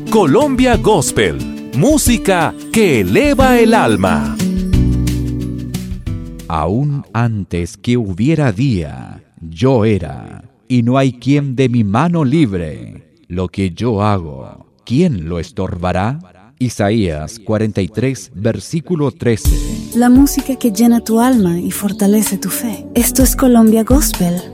Colombia Gospel, música que eleva el alma. Aún antes que hubiera día, yo era, y no hay quien de mi mano libre. Lo que yo hago, ¿quién lo estorbará? Isaías 43, versículo 13. La música que llena tu alma y fortalece tu fe. Esto es Colombia Gospel